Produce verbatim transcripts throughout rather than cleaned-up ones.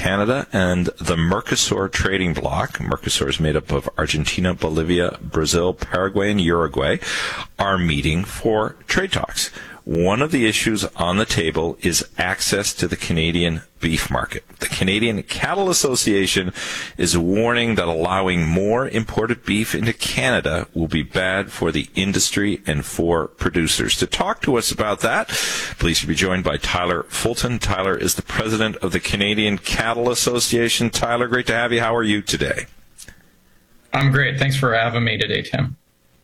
Canada and the Mercosur trading bloc, Mercosur is made up of Argentina, Bolivia, Brazil, Paraguay, and Uruguay, are meeting for trade talks. One of the issues on the table is access to the Canadian beef market. The Canadian Cattle Association is warning that allowing more imported beef into Canada will be bad for the industry and for producers. To talk to us about that, pleased to be joined by Tyler Fulton. Tyler is the president of the Canadian Cattle Association. Tyler, great to have you. How are you today? I'm great. Thanks for having me today, Tim.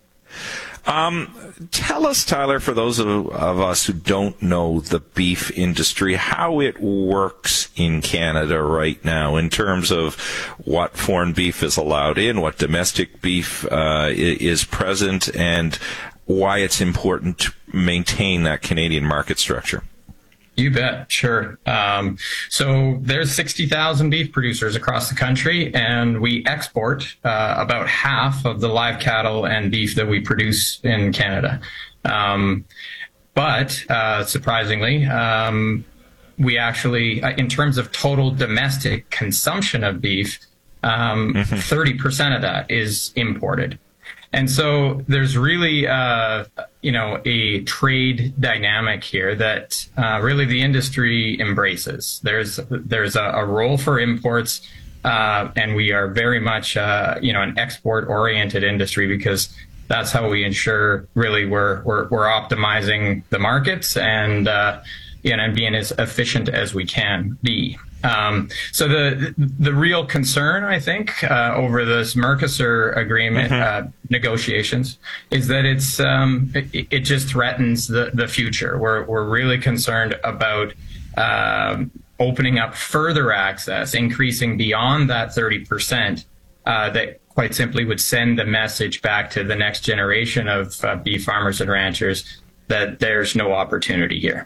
Um, tell us, Tyler, for those of, of us who don't know the beef industry, how it works in Canada right now in terms of what foreign beef is allowed in, what domestic beef uh, is present, and why it's important to maintain that Canadian market structure. You bet. Sure. Um, so there's sixty thousand beef producers across the country, and we export uh, about half of the live cattle and beef that we produce in Canada. Um, but uh, surprisingly, um, we actually, in terms of total domestic consumption of beef, um, mm-hmm. thirty percent of that is imported. And so there's really, uh, you know, a trade dynamic here that uh, really the industry embraces. There's there's a, a role for imports, uh, and we are very much, uh, you know, an export-oriented industry because that's how we ensure really we're we're, we're optimizing the markets and uh, you know, and being as efficient as we can be. Um, so the the real concern, I think, uh, over this Mercosur agreement mm-hmm. uh, negotiations is that it's um, it, it just threatens the, the future. We're we're really concerned about um, opening up further access, increasing beyond that thirty percent. Uh, that quite simply would send the message back to the next generation of uh, beef farmers and ranchers that there's no opportunity here.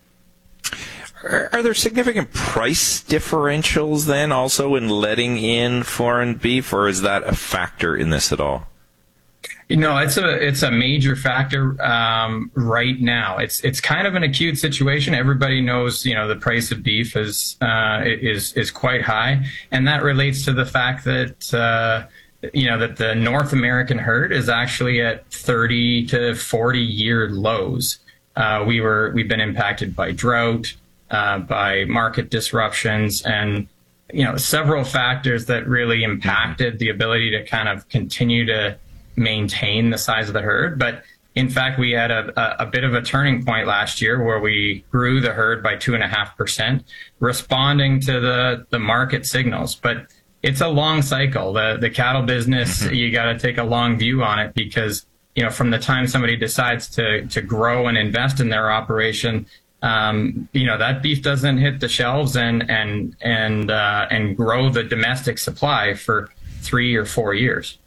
Are there significant price differentials then also in letting in foreign beef, or is that a factor in this at all? You know, it's a it's a major factor um, right now. It's it's kind of an acute situation. Everybody knows, you know, the price of beef is uh, is is quite high, and that relates to the fact that uh, you know that the North American herd is actually at thirty to forty year lows. Uh, we were we've been impacted by drought. Uh, by market disruptions and, you know, several factors that really impacted the ability to kind of continue to maintain the size of the herd. But in fact, we had a, a, a bit of a turning point last year where we grew the herd by two and a half percent, responding to the, the market signals. But it's a long cycle. The, the cattle business, mm-hmm. you got to take a long view on it because, you know, from the time somebody decides to, to grow and invest in their operation, Um, you know, that beef doesn't hit the shelves and and and uh, and grow the domestic supply for three or four years.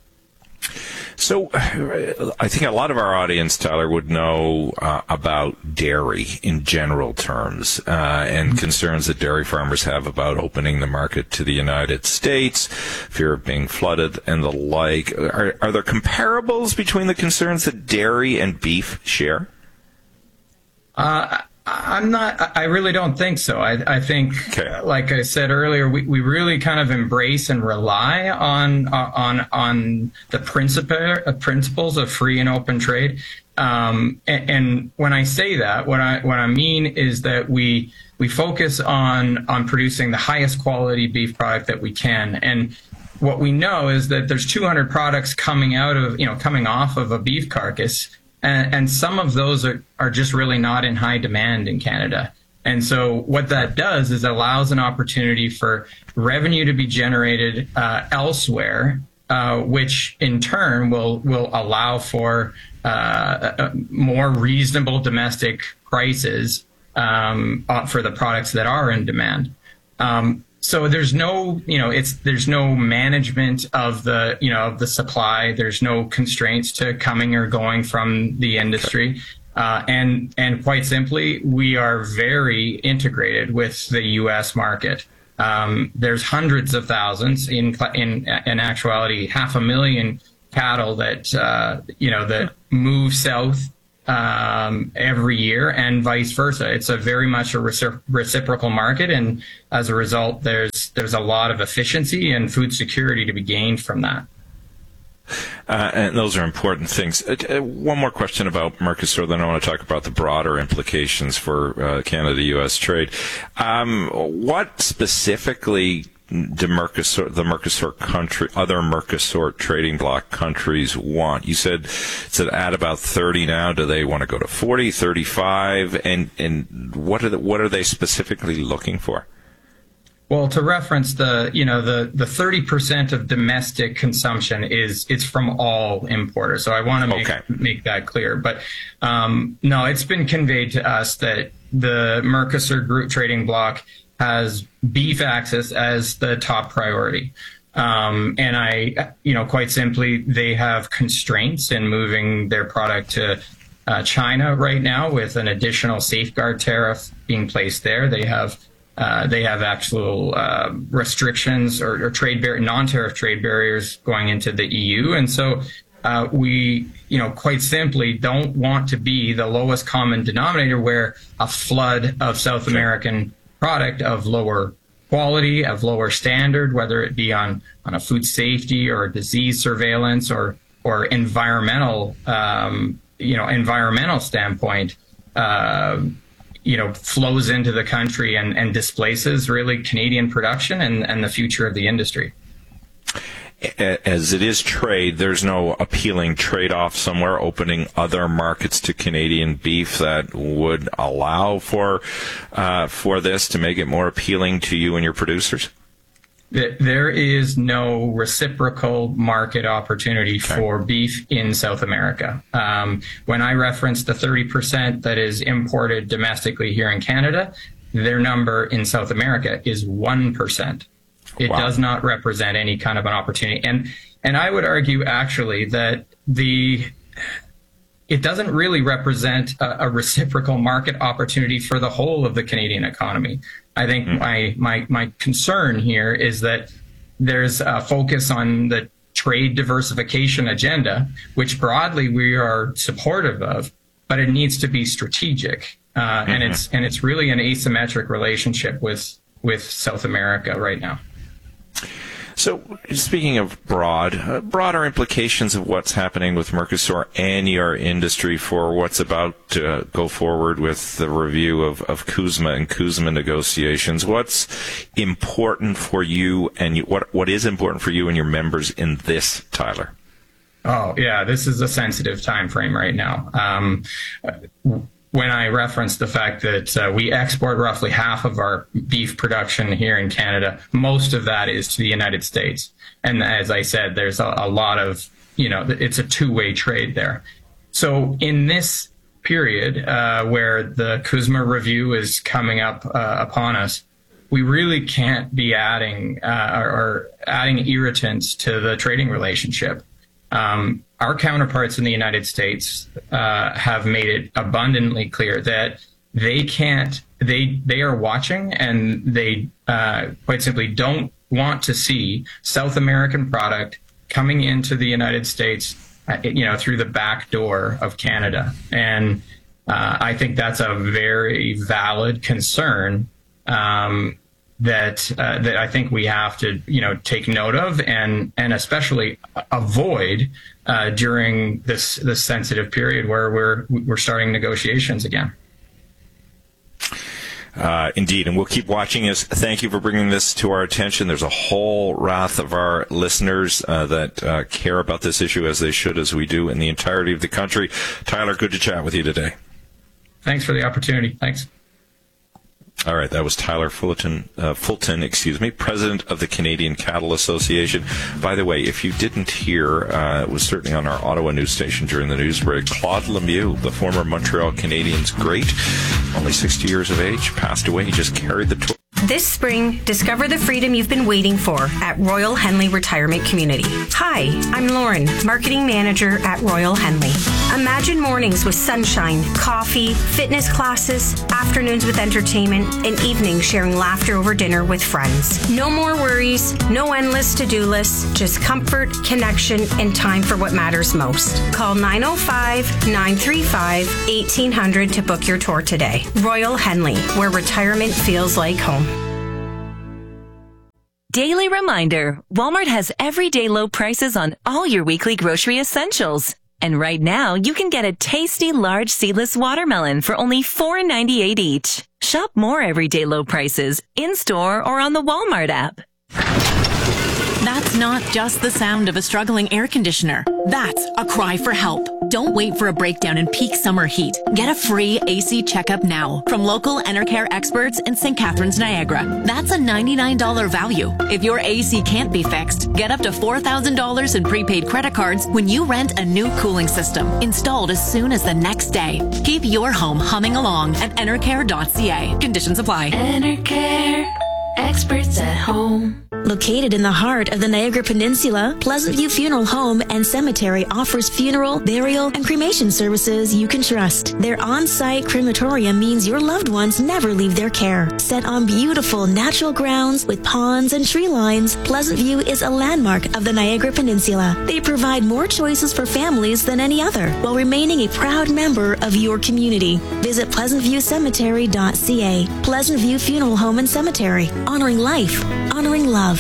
So I think a lot of our audience, Tyler, would know uh, about dairy in general terms uh, and concerns that dairy farmers have about opening the market to the United States, fear of being flooded and the like. Are, are there comparables between the concerns that dairy and beef share? Uh I'm not, I really don't think so. I, I think, okay. like I said earlier, we, we really kind of embrace and rely on, on, on the principle, principles of free and open trade. Um, and, and when I say that, what I, what I mean is that we, we focus on, on producing the highest quality beef product that we can. And what we know is that there's two hundred products coming out of, you know, coming off of a beef carcass. And, and some of those are, are just really not in high demand in Canada. And so what that does is allows an opportunity for revenue to be generated uh, elsewhere, uh, which in turn will, will allow for uh, more reasonable domestic prices um, for the products that are in demand. Um, So there's no, you know, it's there's no management of the, you know, of the supply. There's no constraints to coming or going from the industry, uh, and and quite simply, we are very integrated with the U S market. Um, there's hundreds of thousands, in in in actuality, half a million cattle that uh, you know that move south um, every year, and vice versa. It's a very much a recipro- reciprocal market, and as a result, there's there's a lot of efficiency and food security to be gained from that. Uh, and those are important things. Uh, uh, one more question about Mercosur, then I want to talk about the broader implications for uh, Canada U S trade. Um, what specifically do Mercosur, the Mercosur country, other Mercosur trading bloc countries want? You said it's at about thirty now. Do they want to go to forty, thirty-five? And and what are the, what are they specifically looking for? Well, to reference the, you know, the, the thirty percent of domestic consumption is, it's from all importers. So I want to make, okay. make that clear. But um, no, it's been conveyed to us that the Mercosur Group Trading Bloc has beef access as the top priority. Um, and I, you know, quite simply, they have constraints in moving their product to uh, China right now with an additional safeguard tariff being placed there. They have Uh, they have actual uh, restrictions or, or trade bar- non-tariff trade barriers going into the E U, and so uh, we, you know, quite simply don't want to be the lowest common denominator where a flood of South American product of lower quality, of lower standard, whether it be on on a food safety or disease surveillance or or environmental, um, you know, environmental standpoint. Uh, you know, flows into the country and, and displaces really Canadian production and, and the future of the industry. As it is trade, there's no appealing trade-off somewhere opening other markets to Canadian beef that would allow for uh, for this to make it more appealing to you and your producers? There is no reciprocal market opportunity okay. for beef in South America. Um, when I referenced the thirty percent that is imported domestically here in Canada, their number in South America is one percent. It wow. does not represent any kind of an opportunity. And and I would argue actually that the it doesn't really represent a, a reciprocal market opportunity for the whole of the Canadian economy. I think mm. my, my, my concern here is that there's a focus on the trade diversification agenda, which broadly we are supportive of, but it needs to be strategic. Uh, mm-hmm. and it's, and it's really an asymmetric relationship with, with South America right now. So, speaking of broad, uh, broader implications of what's happening with Mercosur and your industry for what's about to uh, go forward with the review of, of CUSMA and CUSMA negotiations, what's important for you and you, what what is important for you and your members in this, Tyler? Oh, yeah, this is a sensitive time frame right now. Um, when I referenced the fact that uh, we export roughly half of our beef production here in Canada, most of that is to the United States. And as I said, there's a, a lot of, you know, it's a two-way trade there. So in this period uh, where the CUSMA review is coming up uh, upon us, we really can't be adding uh, or, or adding irritants to the trading relationship. Um, our counterparts in the United States uh, have made it abundantly clear that they can't, they they are watching and they uh, quite simply don't want to see South American product coming into the United States, uh, you know, through the back door of Canada. And uh, I think that's a very valid concern um, that uh, that I think we have to, you know, take note of and and especially avoid uh, during this this sensitive period where we're we're starting negotiations again. Uh, indeed, and we'll keep watching this. Thank you for bringing this to our attention. There's a whole raft of our listeners uh, that uh, care about this issue, as they should, as we do in the entirety of the country. Tyler, good to chat with you today. Thanks for the opportunity. Thanks. All right, that was Tyler Fulton, uh, Fulton, excuse me, president of the Canadian Cattle Association. By the way, if you didn't hear, uh, it was certainly on our Ottawa news station during the news break, Claude Lemieux, the former Montreal Canadiens great, only sixty years of age, passed away. He just carried the torch. This spring, discover the freedom you've been waiting for at Royal Henley Retirement Community. Hi, I'm Lauren, Marketing Manager at Royal Henley. Imagine mornings with sunshine, coffee, fitness classes, afternoons with entertainment, and evenings sharing laughter over dinner with friends. No more worries, no endless to-do lists, just comfort, connection, and time for what matters most. Call nine oh five, nine three five, eighteen hundred to book your tour today. Royal Henley, where retirement feels like home. Daily reminder, Walmart has everyday low prices on all your weekly grocery essentials. And right now, you can get a tasty large seedless watermelon for only four ninety-eight each. Shop more everyday low prices in-store or on the Walmart app. That's not just the sound of a struggling air conditioner. That's a cry for help. Don't wait for a breakdown in peak summer heat. Get a free A C checkup now from local Enercare experts in Saint Catharines, Niagara. That's a ninety-nine dollars value. If your A C can't be fixed, get up to four thousand dollars in prepaid credit cards when you rent a new cooling system, installed as soon as the next day. Keep your home humming along at enercare dot c a. Conditions apply. Enercare, experts at home. Located in the heart of the Niagara Peninsula, Pleasant View Funeral Home and Cemetery offers funeral, burial, and cremation services you can trust. Their on-site crematorium means your loved ones never leave their care. Set on beautiful natural grounds with ponds and tree lines, Pleasant View is a landmark of the Niagara Peninsula. They provide more choices for families than any other, while remaining a proud member of your community. Visit pleasant view cemetery dot c a. Pleasant View Funeral Home and Cemetery. Honoring life. Honoring love.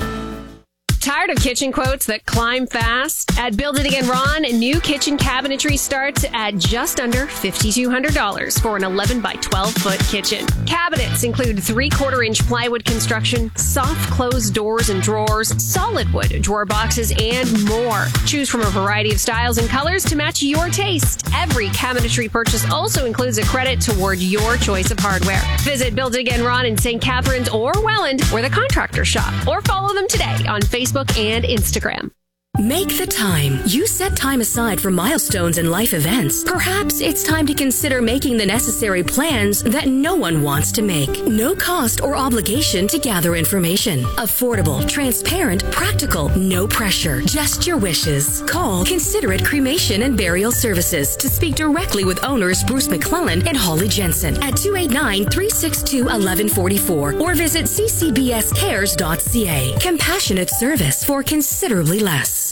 Tired of kitchen quotes that climb fast? At Build It Again Ron, new kitchen cabinetry starts at just under five thousand two hundred dollars for an eleven by twelve foot kitchen. Cabinets include three-quarter inch plywood construction, soft closed doors and drawers, solid wood drawer boxes, and more. Choose from a variety of styles and colors to match your taste. Every cabinetry purchase also includes a credit toward your choice of hardware. Visit Build It Again Ron in Saint Catharines or Welland, where the contractors shop, or follow them today on Facebook and Instagram. Make the time. You set time aside for milestones and life events. Perhaps it's time to consider making the necessary plans that no one wants to make. No cost or obligation to gather information. Affordable, transparent, practical, no pressure. Just your wishes. Call Considerate Cremation and Burial Services to speak directly with owners Bruce McClellan and Holly Jensen at two eight nine, three six two, one one four four or visit c c b s cares dot c a. Compassionate service for considerably less.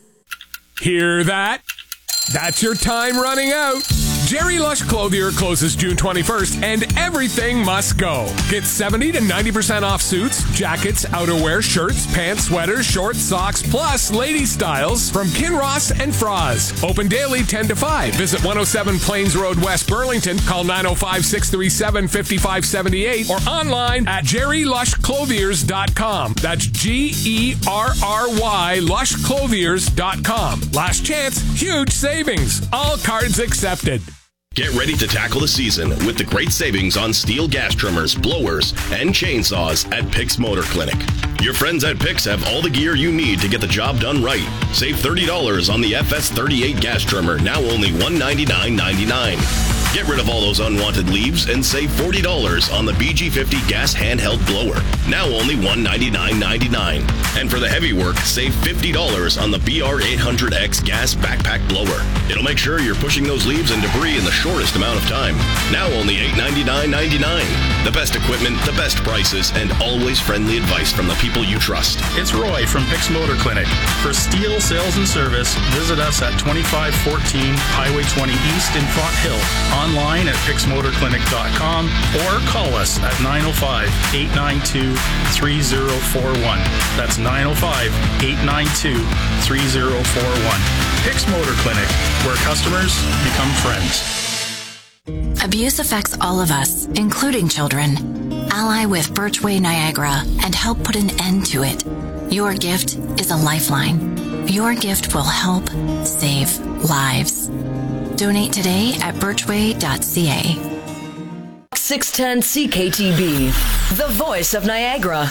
Hear that? That's your time running out. Jerry Lush Clothier closes June twenty-first, and everything must go. Get seventy to ninety percent off suits, jackets, outerwear, shirts, pants, sweaters, shorts, socks, plus lady styles from Kinross and Froz. Open daily ten to five. Visit one oh seven Plains Road, West Burlington. Call nine oh five, six three seven, five five seven eight or online at jerry lush clothiers dot com. That's G E R R Y lush clothiers dot com. Last chance, huge savings. All cards accepted. Get ready to tackle the season with the great savings on steel gas trimmers, blowers, and chainsaws at Picks Motor Clinic. Your friends at Picks have all the gear you need to get the job done right. Save thirty dollars on the F S thirty-eight gas trimmer, now only one hundred ninety-nine ninety-nine. Get rid of all those unwanted leaves and save forty dollars on the B G fifty gas handheld blower, now only one hundred ninety-nine ninety-nine. And for the heavy work, save fifty dollars on the B R eight hundred X gas backpack blower. It'll make sure you're pushing those leaves and debris in the shortest amount of time, now only eight hundred ninety-nine ninety-nine. The best equipment, the best prices, and always friendly advice from the people you trust. It's Roy from Picks Motor Clinic. For steel sales and service, visit us at twenty-five fourteen Highway twenty East in Font Hill. Online at picks motor clinic dot com or call us at nine oh five, eight nine two, three oh four one. That's nine oh five, eight nine two, three oh four one. Picks Motor Clinic, where customers become friends. Abuse affects all of us, including children. Ally with Birchway Niagara and help put an end to it. Your gift is a lifeline. Your gift will help save lives. Donate today at birchway dot c a. six ten C K T B, the voice of Niagara.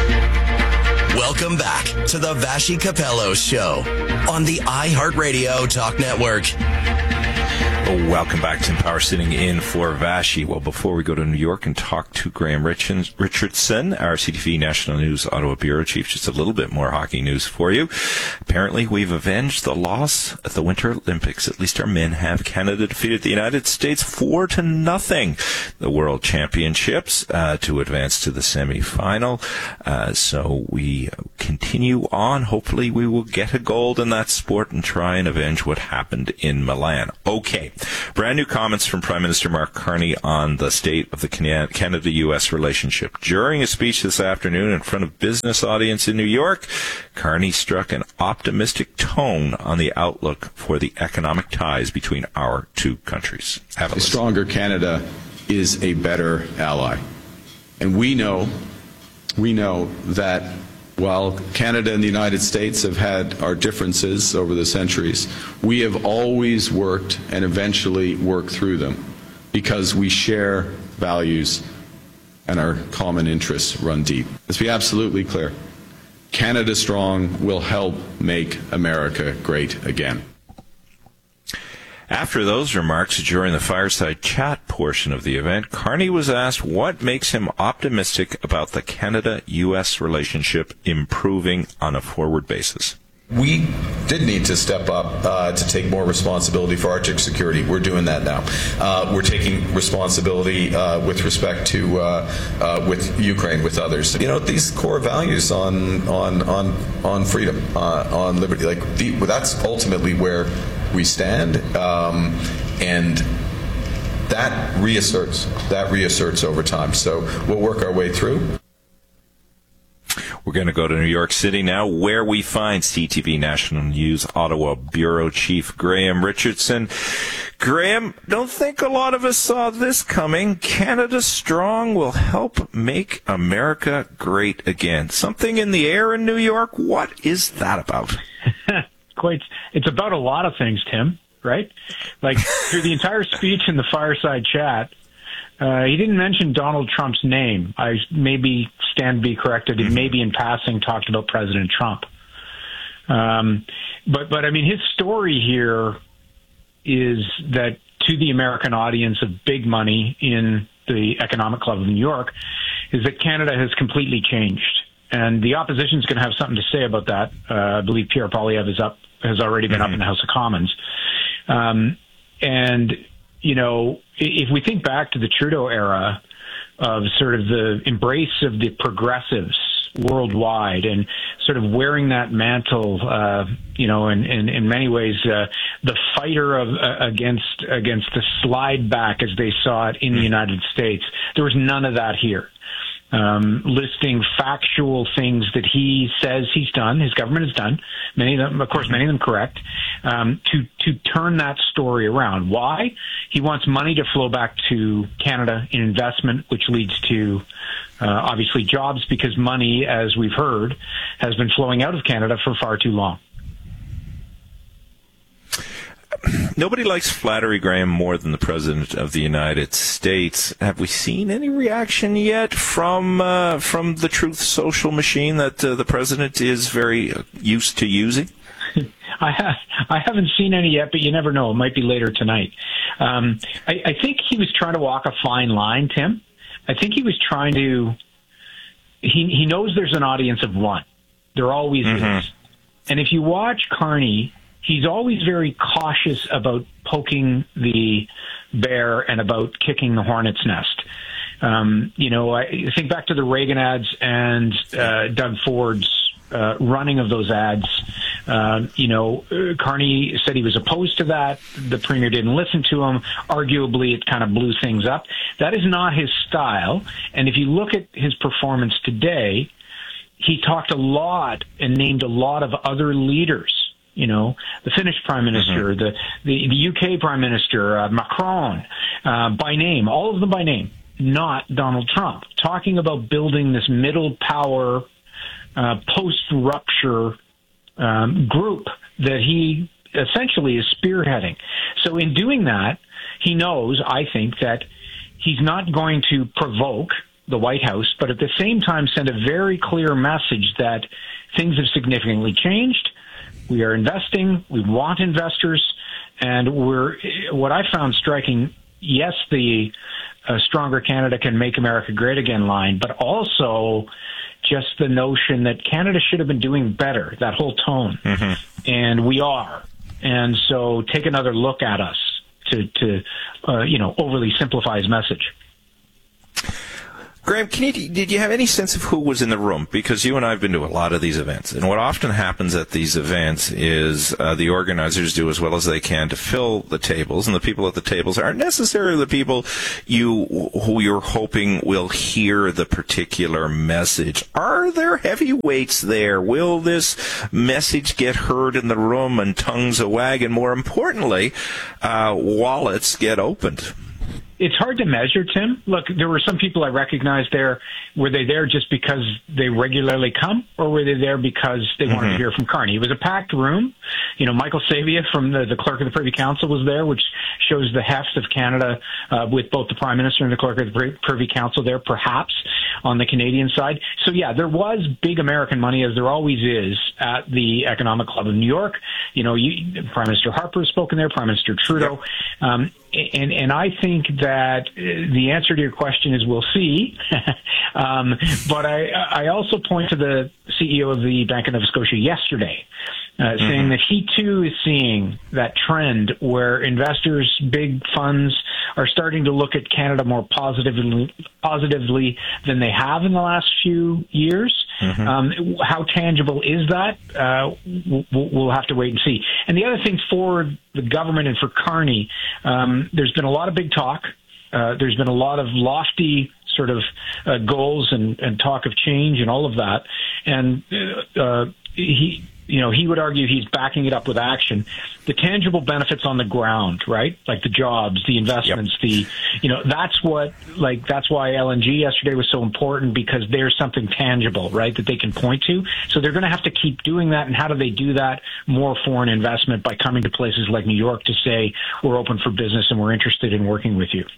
Welcome back to the Vashi Capello Show on the iHeartRadio Talk Network. Welcome back. Tim Power sitting in for Vashi. Well, before we go to New York and talk to Graham Richardson, our C T V National News Ottawa Bureau Chief, just a little bit more hockey news for you. Apparently, we've avenged the loss at the Winter Olympics. At least our men have. Canada defeated the United States four to nothing. The World Championships uh, to advance to the semifinal. Uh, so we continue on. Hopefully, we will get a gold in that sport and try and avenge what happened in Milan. Okay. Brand new comments from Prime Minister Mark Carney on the state of the Canada-U S relationship. During a speech this afternoon in front of a business audience in New York, Carney struck an optimistic tone on the outlook for the economic ties between our two countries. Have a, a stronger Canada is a better ally. And we know, we know that while Canada and the United States have had our differences over the centuries, we have always worked and eventually worked through them because we share values and our common interests run deep. Let's be absolutely clear. Canada Strong will help make America great again. After those remarks during the fireside chat portion of the event, Carney was asked what makes him optimistic about the Canada-U S relationship improving on a forward basis. We did need to step up uh, to take more responsibility for Arctic security. We're doing that now. Uh, we're taking responsibility uh, with respect to uh, uh, with Ukraine, with others. You know, these core values on on on on freedom, uh, on liberty, like the, that's ultimately where we stand, um, and that reasserts that reasserts over time. So we'll work our way through. We're going to go to New York City now, where we find C T V National News Ottawa Bureau Chief Graham Richardson. Graham, don't think a lot of us saw this coming. Canada Strong will help make America great again. Something in the air in New York? What is that about? Quite. It's about a lot of things, Tim, right? Like, through the entire speech in the fireside chat, Uh, he didn't mention Donald Trump's name. I maybe stand to be corrected. He maybe in passing talked about President Trump. Um, but, but I mean, his story here is that to the American audience of big money in the Economic Club of New York is that Canada has completely changed. And the opposition is going to have something to say about that. Uh, I believe Pierre Poilievre is up, has already been mm-hmm. up in the House of Commons. Um, and, you know, if we think back to the Trudeau era of sort of the embrace of the progressives worldwide and sort of wearing that mantle, uh, you know, in, in, in many ways, uh, the fighter of, uh, against, against the slide back as they saw it in the United States, there was none of that here. Um, listing factual things that he says he's done, his government has done, many of them, of course, many of them correct, um, to, to turn that story around. Why? He wants money to flow back to Canada in investment, which leads to, uh, obviously jobs, because money, as we've heard, has been flowing out of Canada for far too long. Nobody likes flattery, Graham, more than the President of the United States. Have we seen any reaction yet from uh, from the Truth Social machine that uh, the President is very used to using? I, have, I haven't seen any yet, but you never know. It might be later tonight. Um, I, I think he was trying to walk a fine line, Tim. I think he was trying to... He, he knows there's an audience of one. There always mm-hmm. is. And if you watch Carney... He's always very cautious about poking the bear and about kicking the hornet's nest. Um, you know, I think back to the Reagan ads and uh, Doug Ford's uh, running of those ads. Uh, you know, Carney said he was opposed to that. The premier didn't listen to him. Arguably, it kind of blew things up. That is not his style. And if you look at his performance today, he talked a lot and named a lot of other leaders. You know, the Finnish Prime Minister, mm-hmm. the, the, the U K Prime Minister, uh, Macron, uh, by name, all of them by name, not Donald Trump, talking about building this middle power, uh, post-rupture um, group that he essentially is spearheading. So in doing that, he knows, I think, that he's not going to provoke the White House, but at the same time send a very clear message that things have significantly changed. We are investing. We want investors. And we're what I found striking, yes, the uh, Stronger Canada Can Make America Great Again line, but also just the notion that Canada should have been doing better, that whole tone. Mm-hmm. And we are. And so take another look at us to, to uh, you know, overly simplify his message. Graham, can you, did you have any sense of who was in the room? Because you and I have been to a lot of these events, and what often happens at these events is uh, the organizers do as well as they can to fill the tables, and the people at the tables aren't necessarily the people you who you're hoping will hear the particular message. Are there heavyweights there? Will this message get heard in the room and tongues a wag, and more importantly, uh, wallets get opened? It's hard to measure, Tim. Look, there were some people I recognized there. Were they there just because they regularly come, or were they there because they wanted mm-hmm. to hear from Carney? It was a packed room. You know, Michael Savia from the, the Clerk of the Privy Council was there, which shows the heft of Canada uh, with both the Prime Minister and the Clerk of the Privy Council there, perhaps, on the Canadian side. So, yeah, there was big American money, as there always is, at the Economic Club of New York. You know, you, Prime Minister Harper has spoken there, Prime Minister Trudeau. Yep. Um, and, and I think that the answer to your question is we'll see. um, but I, I also point to the C E O of the Bank of Nova Scotia yesterday, uh, mm-hmm. saying that he too is seeing that trend where investors, big funds, are starting to look at Canada more positively, positively than they have in the last few years. Mm-hmm. Um, how tangible is that? Uh, we'll, we'll have to wait and see. And the other thing for the government and for Carney, um, there's been a lot of big talk. Uh, there's been a lot of lofty sort of uh, goals and, and talk of change and all of that. And uh, he, you know, he would argue he's backing it up with action. The tangible benefits on the ground, right? Like the jobs, the investments, yep. the, you know, that's what, like, that's why L N G yesterday was so important, because there's something tangible, right, that they can point to. So they're going to have to keep doing that. And how do they do that? More foreign investment by coming to places like New York to say, we're open for business and we're interested in working with you.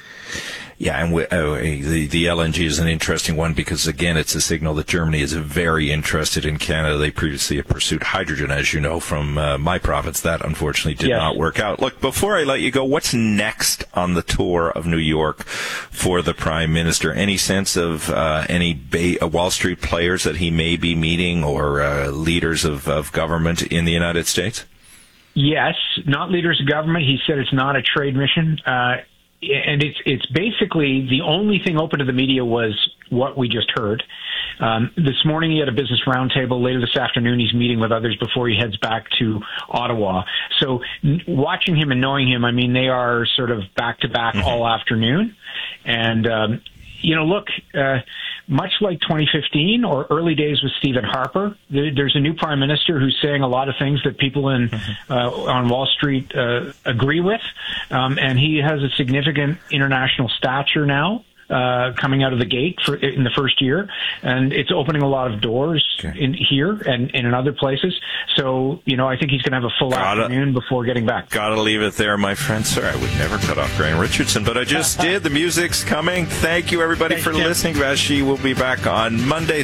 Yeah, and we, uh, the, the L N G is an interesting one because, again, it's a signal that Germany is very interested in Canada. They previously have pursued hydrogen, as you know, from uh, my province. That, unfortunately, did yes. not work out. Look, before I let you go, what's next on the tour of New York for the Prime Minister? Any sense of uh, any Bay, uh, Wall Street players that he may be meeting, or uh, leaders of, of government in the United States? Yes, not leaders of government. He said it's not a trade mission. Uh And it's it's basically the only thing open to the media was what we just heard. Um, this morning he had a business roundtable. Later this afternoon he's meeting with others before he heads back to Ottawa. So n- watching him and knowing him, I mean, they are sort of back to back all afternoon. And, um, you know, look, uh, much like twenty fifteen or early days with Stephen Harper, there, there's a new prime minister who's saying a lot of things that people in mm-hmm. uh, on Wall Street uh, agree with, um, and he has a significant international stature now. Uh, coming out of the gate for in the first year, and it's opening a lot of doors okay. in here and, and in other places. So, you know, I think he's going to have a full gotta, afternoon before getting back. Gotta leave it there, my friend. Sorry, I would never cut off Graham Richardson, but I just did. The music's coming. Thank you, everybody, Thanks, for Tim. listening. Vashi will be back on Monday.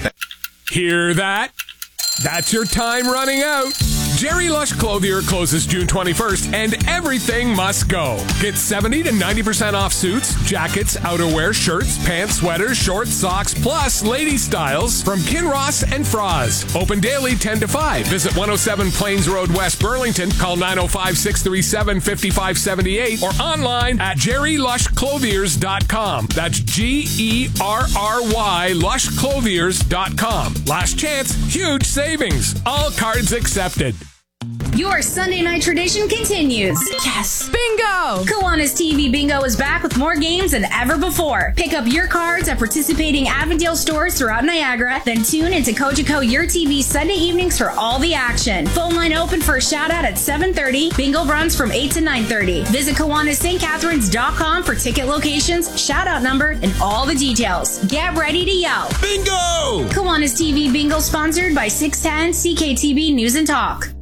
Hear that? That's your time running out. Jerry Lush Clothier closes June twenty-first, and everything must go. Get seventy to ninety percent off suits, jackets, outerwear, shirts, pants, sweaters, shorts, socks, plus lady styles from Kinross and Froz. Open daily ten to five. Visit one oh seven Plains Road, West Burlington. Call nine oh five, six three seven, five five seven eight or online at jerry lush clothiers dot com. That's G E R R Y lush clothiers dot com. Last chance, huge savings. All cards accepted. Your Sunday night tradition continues. Yes. Bingo! Kiwanis T V Bingo is back with more games than ever before. Pick up your cards at participating Avondale stores throughout Niagara, then tune into Cogeco Your T V Sunday evenings for all the action. Phone line open for a shout out at seven thirty. Bingo runs from eight to nine thirty. Visit Kiwanis St Catharines dot com for ticket locations, shout out number, and all the details. Get ready to yell. Bingo! Kiwanis T V Bingo sponsored by six ten C K T B News and Talk.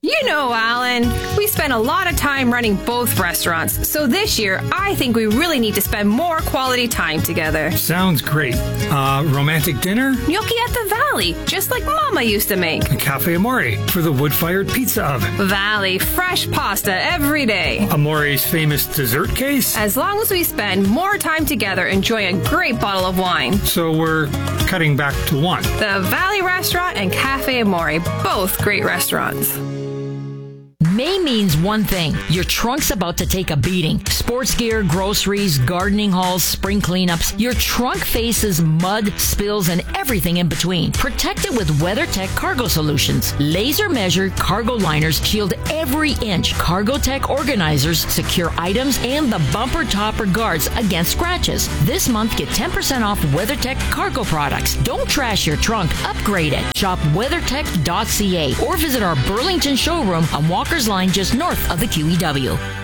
You know, Alan, we spend a lot of time running both restaurants, so this year I think we really need to spend more quality time together. Sounds great. Uh, romantic dinner? Gnocchi at the Valley, just like Mama used to make. A Cafe Amore for the wood-fired pizza oven. Valley, fresh pasta every day. Amore's famous dessert case? As long as we spend more time together enjoying a great bottle of wine. So we're cutting back to one. The Valley Restaurant and Cafe Amore, both great restaurants. May means one thing. Your trunk's about to take a beating. Sports gear, groceries, gardening hauls, spring cleanups. Your trunk faces mud, spills, and everything in between. Protect it with WeatherTech Cargo Solutions. Laser measured cargo liners shield every inch. CargoTech organizers secure items and the bumper topper guards against scratches. This month, get ten percent off WeatherTech cargo products. Don't trash your trunk. Upgrade it. Shop weathertech dot c a or visit our Burlington showroom on Walker's Line just north of the Q E W.